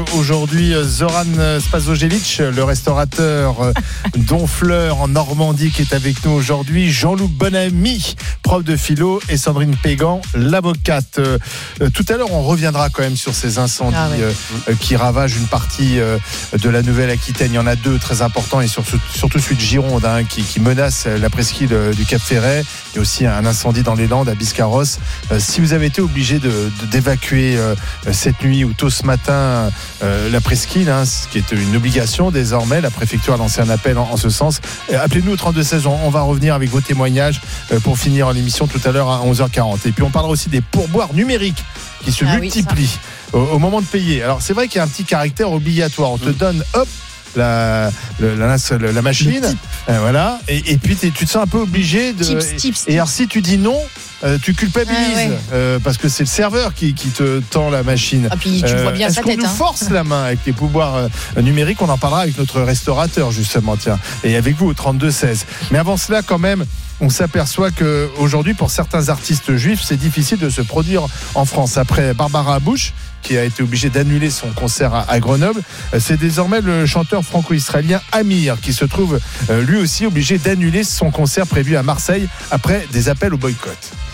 Aujourd'hui, Zoran Spasojevic, le restaurateur d'Honfleur en Normandie qui est avec nous aujourd'hui, Jean-Loup Bonamy, prof de philo, et Sandrine Pégan, l'avocate. Tout à l'heure, on reviendra quand même sur ces incendies qui ravagent une partie de la Nouvelle-Aquitaine. Il y en a deux très importants et surtout celui de Gironde qui menace la presqu'île du Cap-Ferret. Il y a aussi un incendie dans les Landes à Biscarrosse. Si vous avez été obligé d'évacuer cette nuit ou tôt ce matin la presqu'île, ce qui est une obligation désormais, la préfecture a lancé un appel en ce sens. Appelez-nous au 32-16, on va revenir avec vos témoignages pour finir l'émission tout à l'heure à 11h40. Et puis on parlera aussi des pourboires numériques qui se multiplient au moment de payer. Alors c'est vrai qu'il y a un petit caractère obligatoire. On te donne la machine, voilà, et puis tu te sens un peu obligé de. Tips. Et alors si tu dis non, tu culpabilises parce que c'est le serveur qui te tend la machine. Ah, puis tu vois bien est-ce sa qu'on tête. nous force la main avec les pourboires numériques? On en parlera avec notre restaurateur justement, tiens, et avec vous au 32-16. Mais avant cela, quand même, on s'aperçoit qu'aujourd'hui, pour certains artistes juifs, c'est difficile de se produire en France. Après Barbara Bush, qui a été obligé d'annuler son concert à Grenoble, c'est désormais le chanteur franco-israélien Amir qui se trouve lui aussi obligé d'annuler son concert prévu à Marseille après des appels au boycott.